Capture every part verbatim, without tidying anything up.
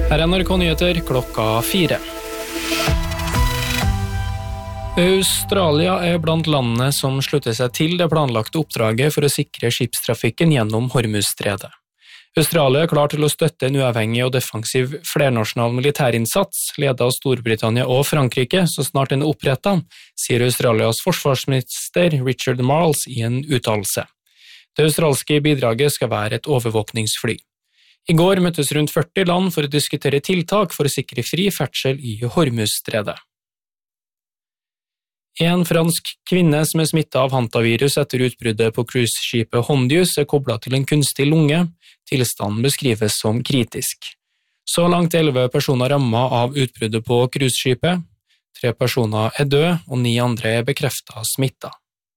Her er N R K Nyheter klokka fire. Australia er blant landene som slutter seg til det planlagte oppdraget for å sikre skipstrafikken gjennom Hormuzstredet. Australia er klar til å støtte en uavhengig og defensiv flernasjonal militærinnsats, ledet av Storbritannia og Frankrike, så snart den er opprettet, sier Australias forsvarsminister Richard Marles i en uttalelse. Det australske bidraget skal være et overvåkningsfly. I går møttes rundt førti land for å diskutere tiltak for å sikre fri ferdsel i Hormuzstredet. En fransk kvinne som er smittet av hantavirus etter utbruddet på cruiseskipet Hondius er koblet til en kunstig lunge. Tilstanden beskrives som kritisk. Så langt er elleve personer rammet av utbruddet på cruiseskipet. Tre personer er døde, og ni andre er bekreftet smittet.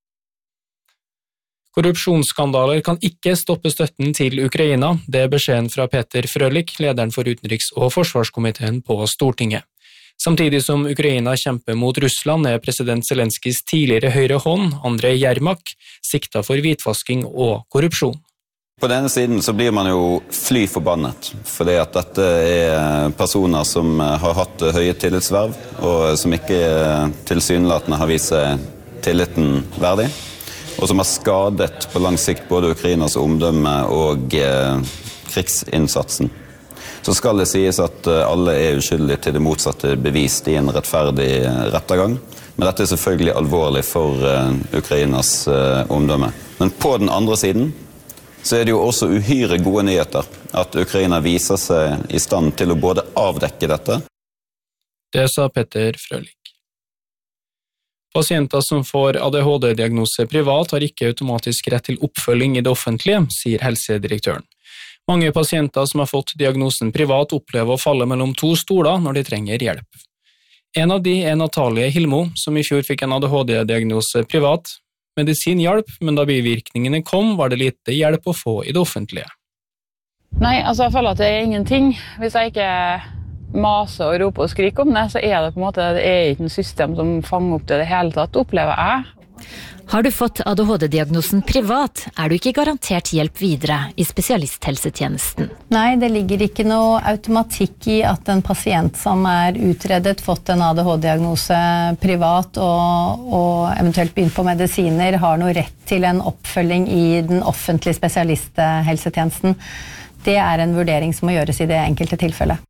Korrupsjonsskandaler kan ikke stoppe støtten til Ukraina. Det er beskjeden fra Peter Frølich, lederen for utenriks- og forsvarskomiteen på Stortinget. Samtidig som Ukraina kjemper mot Russland, er president Zelenskis tidligere høyre hånd, Andrej Jermak, siktet for hvitvasking og korrupsjon. På denne siden så blir man jo fly forbannet, fordi at dette er personer som har hatt høye tillitsverv, og som ikke tilsynelatende har vist seg tilliten verdig, og som har skadet på lang sikt både Ukrainas omdømme og eh, krigsinnsatsen. Så skal det sies at alle er uskyldige til det motsatte bevist i en rettferdig rettergang. Men dette er selvfølgelig alvorlig for uh, Ukrainas uh, omdømme. Men på den andre siden så er det jo også uhyre gode nyheter at Ukraina viser seg i stand til å både avdekke dette. Det sa Peter Frølich. Pasienter som får A D H D-diagnose privat har ikke automatisk rett til oppfølging i det offentlige, sier helsedirektøren. Mange pasienter som har fått diagnosen privat opplever å falle mellom to stoler når de trenger hjelp. En av de er Natalie Hilmo, som i fjor fikk en A D H D-diagnose privat. Medisin hjalp, men da bivirkningene kom, var det lite hjelp å få i det offentlige. Nei, altså jeg føler at det er ingenting. Hvis jeg ikke maser og roper og skriker om det, så er det på en måte det er ikke en system som fanger opp det i det hele tatt, opplever jeg. Har du fått A D H D-diagnosen privat, er du ikke garantert hjelp videre i spesialisthelsetjenesten. Nei, det ligger ikke noe automatikk i at en pasient som er utredet, fått en A D H D-diagnose privat og, og eventuelt begynt på medisiner, har noe rett til en oppfølging i den offentlige spesialisthelsetjenesten. Det er en vurdering som må gjøres i det enkelte tilfellet.